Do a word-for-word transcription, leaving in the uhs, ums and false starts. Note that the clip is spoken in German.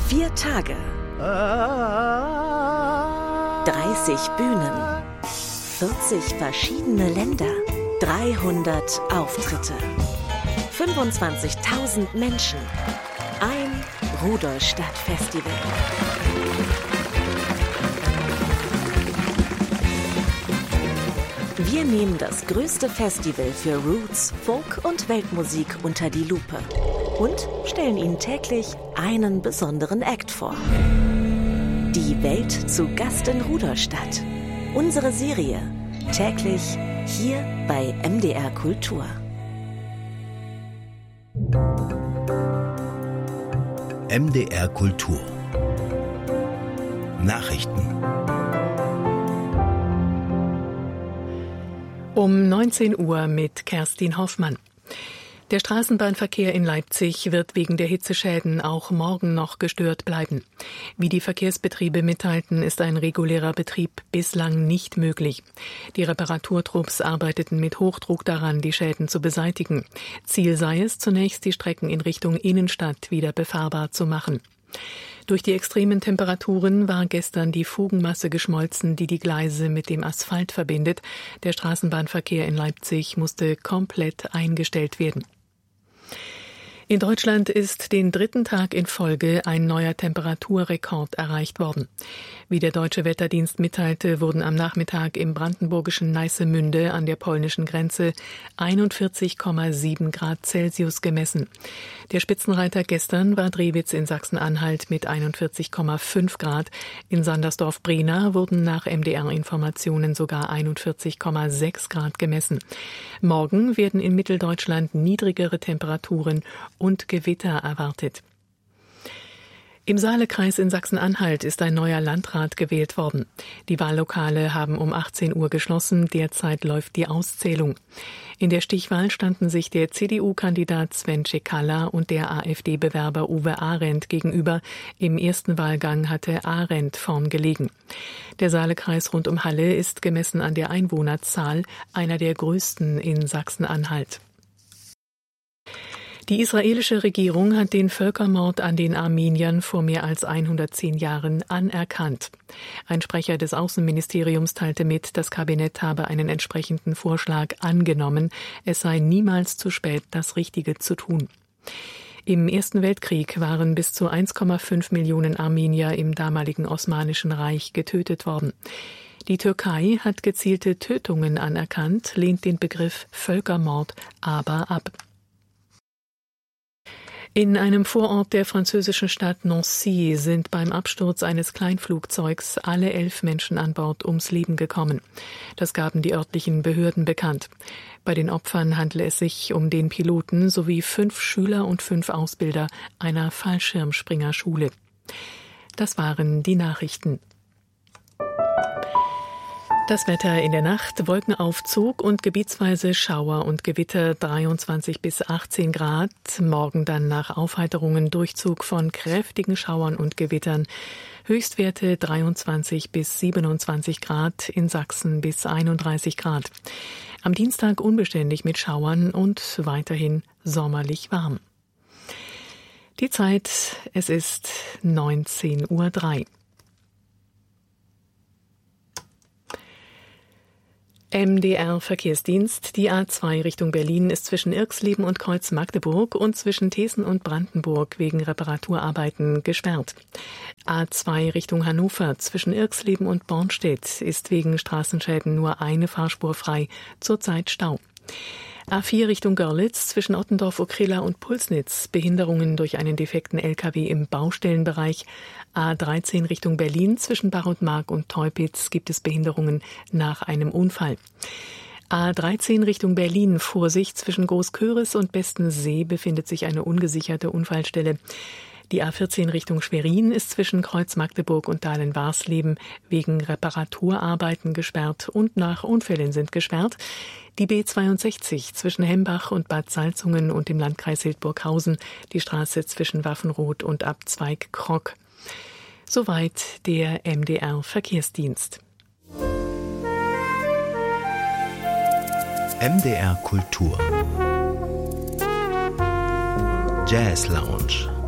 Vier Tage. dreißig Bühnen. vierzig verschiedene Länder. dreihundert Auftritte. fünfundzwanzigtausend Menschen. Ein Rudolstadt-Festival. Wir nehmen das größte Festival für Roots, Folk und Weltmusik unter die Lupe und stellen Ihnen täglich einen besonderen Act vor. Die Welt zu Gast in Rudolstadt. Unsere Serie täglich hier bei M D R Kultur. M D R Kultur. Nachrichten. Um neunzehn Uhr mit Kerstin Hoffmann. Der Straßenbahnverkehr in Leipzig wird wegen der Hitzeschäden auch morgen noch gestört bleiben. Wie die Verkehrsbetriebe mitteilten, ist ein regulärer Betrieb bislang nicht möglich. Die Reparaturtrupps arbeiteten mit Hochdruck daran, die Schäden zu beseitigen. Ziel sei es, zunächst die Strecken in Richtung Innenstadt wieder befahrbar zu machen. Durch die extremen Temperaturen war gestern die Fugenmasse geschmolzen, die die Gleise mit dem Asphalt verbindet. Der Straßenbahnverkehr in Leipzig musste komplett eingestellt werden. In Deutschland ist den dritten Tag in Folge ein neuer Temperaturrekord erreicht worden. Wie der Deutsche Wetterdienst mitteilte, wurden am Nachmittag im brandenburgischen Neissemünde an der polnischen Grenze einundvierzig Komma sieben Grad Celsius gemessen. Der Spitzenreiter gestern war Drewitz in Sachsen-Anhalt mit einundvierzig Komma fünf Grad. In Sandersdorf-Brena wurden nach M D R-Informationen sogar einundvierzig Komma sechs Grad gemessen. Morgen werden in Mitteldeutschland niedrigere Temperaturen und Gewitter erwartet. Im Saalekreis in Sachsen-Anhalt ist ein neuer Landrat gewählt worden. Die Wahllokale haben um achtzehn Uhr geschlossen, derzeit läuft die Auszählung. In der Stichwahl standen sich der C D U-Kandidat Sven Cekala und der AfD-Bewerber Uwe Arendt gegenüber. Im ersten Wahlgang hatte Arendt vorn gelegen. Der Saalekreis rund um Halle ist gemessen an der Einwohnerzahl einer der größten in Sachsen-Anhalt. Die israelische Regierung hat den Völkermord an den Armeniern vor mehr als hundertzehn Jahren anerkannt. Ein Sprecher des Außenministeriums teilte mit, das Kabinett habe einen entsprechenden Vorschlag angenommen. Es sei niemals zu spät, das Richtige zu tun. Im Ersten Weltkrieg waren bis zu eins Komma fünf Millionen Armenier im damaligen Osmanischen Reich getötet worden. Die Türkei hat gezielte Tötungen anerkannt, lehnt den Begriff Völkermord aber ab. In einem Vorort der französischen Stadt Nancy sind beim Absturz eines Kleinflugzeugs alle elf Menschen an Bord ums Leben gekommen. Das gaben die örtlichen Behörden bekannt. Bei den Opfern handele es sich um den Piloten sowie fünf Schüler und fünf Ausbilder einer Fallschirmspringerschule. Das waren die Nachrichten. Das Wetter in der Nacht, Wolkenaufzug und gebietsweise Schauer und Gewitter dreiundzwanzig bis achtzehn Grad. Morgen dann nach Aufheiterungen Durchzug von kräftigen Schauern und Gewittern. Höchstwerte dreiundzwanzig bis siebenundzwanzig Grad, in Sachsen bis einunddreißig Grad. Am Dienstag unbeständig mit Schauern und weiterhin sommerlich warm. Die Zeit, es ist neunzehn Uhr drei. M D R Verkehrsdienst. Die A zwei Richtung Berlin ist zwischen Irxleben und Kreuz-Magdeburg und zwischen Thesen und Brandenburg wegen Reparaturarbeiten gesperrt. A zwei Richtung Hannover zwischen Irxleben und Bornstedt ist wegen Straßenschäden nur eine Fahrspur frei, zurzeit Stau. A vier Richtung Görlitz zwischen Ottendorf, Okrilla und Pulsnitz, Behinderungen durch einen defekten L K W im Baustellenbereich. A dreizehn Richtung Berlin zwischen Barotmark und Teupitz gibt es Behinderungen nach einem Unfall. A dreizehn Richtung Berlin, Vorsicht, zwischen Großköris und Bestensee befindet sich eine ungesicherte Unfallstelle. Die A vierzehn Richtung Schwerin ist zwischen Kreuz-Magdeburg und Dahlen-Warsleben wegen Reparaturarbeiten gesperrt und nach Unfällen sind gesperrt. Die B zweiundsechzig zwischen Hembach und Bad Salzungen und dem Landkreis Hildburghausen, die Straße zwischen Waffenroth und Abzweig Krock. Soweit der M D R Verkehrsdienst. M D R Kultur Jazz Lounge.